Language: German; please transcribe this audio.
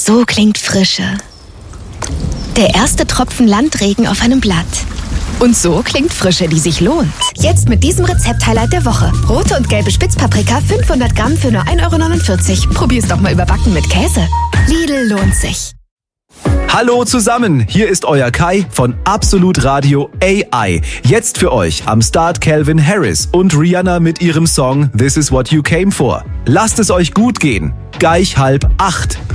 So klingt Frische. Der erste Tropfen Landregen auf einem Blatt. Und so klingt Frische, die sich lohnt. Jetzt mit diesem Rezept-Highlight der Woche. Rote und gelbe Spitzpaprika 500 Gramm für nur 1,49 €. Probier's doch mal überbacken mit Käse. Lidl lohnt sich. Hallo zusammen, hier ist euer Kai von Absolut Radio AI. Jetzt für euch am Start Calvin Harris und Rihanna mit ihrem Song This Is What You Came For. Lasst es euch gut gehen. Gleich 7:30.